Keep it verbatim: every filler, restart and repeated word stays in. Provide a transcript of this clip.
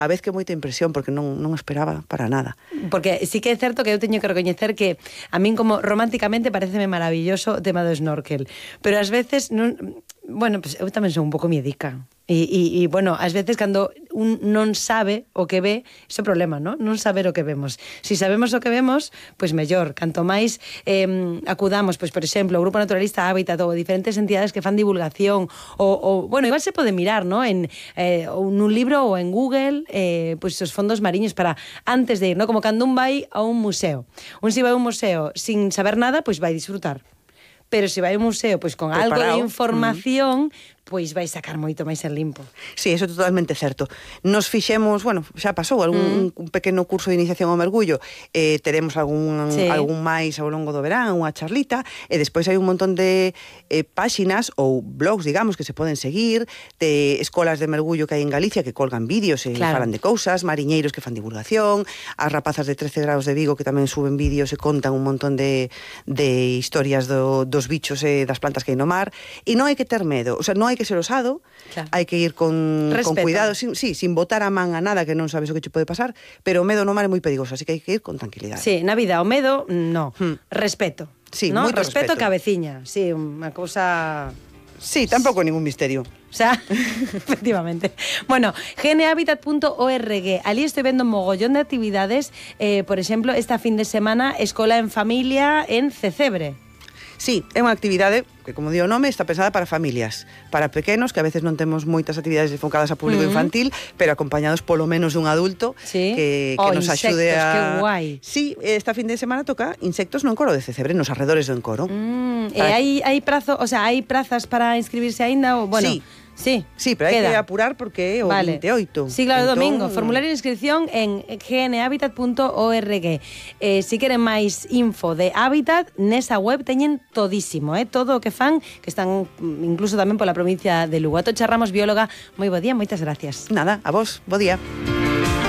a vez que moita impresión, porque non, non esperaba para nada. Porque sí que é certo que eu teño que recoñecer que a min como románticamente pareceme maravilloso o tema do snorkel, pero ás veces non, bueno, pues eu tamén son un pouco miedica. E, e, e, bueno, ás veces cando un non sabe o que ve, iso é problema, non? Non saber o que vemos. Si sabemos o que vemos, pois mellor. Canto máis eh, acudamos, pois, por exemplo, o Grupo Naturalista Hábitat ou diferentes entidades que fan divulgación, ou, ou bueno, igual se pode mirar, non? En, eh, ou nun libro ou en Google, eh, pois os fondos mariños para antes de ir, non? Como cando un vai a un museo. Un si vai a un museo sin saber nada, pois vai disfrutar. Pero se vai a un museo pois con algo de información, mm. pois vai sacar moito máis en limpo. Sí, eso é totalmente certo. Nos fixemos, bueno, xa pasou algún mm. un pequeno curso de iniciación ao mergullo, eh, teremos algún, sí. algún máis ao longo do verán, unha charlita, e despois hai un montón de eh, páxinas ou blogs, digamos, que se poden seguir, de escolas de mergullo que hai en Galicia que colgan vídeos e claro. falan de cousas, mariñeiros que fan divulgación, as rapazas de trece grados de Vigo que tamén suben vídeos e contan un montón de, de historias do, dos bichos e das plantas que hai no mar, e non hai que ter medo, o sea, non hai que ser osado, claro. hai que ir con, con cuidado, sin, sí, sin botar a man a nada que non sabes o que che pode pasar, pero o medo no mar é moi perigoso, así que hai que ir con tranquilidade. Sí, na vida o medo, no, hmm. respeto. Sí, ¿no? moito respeto. respeto. Cabeciña, sí, unha cousa... Sí, tampouco ningún misterio. O sea, efectivamente. Bueno, genehabitat punto org. Ali estoy vendo un mogollón de actividades, eh, por exemplo, esta fin de semana, Escola en Familia en Cecebre. Sí, é unha actividade que, como di o nome, está pensada para familias, para pequenos, que a veces non temos moitas actividades enfocadas a público uh -huh. infantil, pero acompañados polo menos dun adulto sí. que, que oh, nos insectos, axude a... que guai. Sí, esta fin de semana toca insectos no Encoro de Cecebre, nos arredores do Encoro. Mm, para... E hai, hai prazo, o sea, hai prazas para inscribirse aínda ou, bueno... Sí. Sí, sí, pero hai que apurar porque é o vale. vinte e oito. Sí, claro, entón... domingo. Formulario de inscripción en genehabitat punto org. Eh, si queren máis info de Hábitat, nesa web teñen todísimo, eh, todo o que fan, que están incluso tamén pola provincia de Lugo. Atocha Ramos, bióloga, moi bo día, moitas gracias. Nada, a vos, bo día.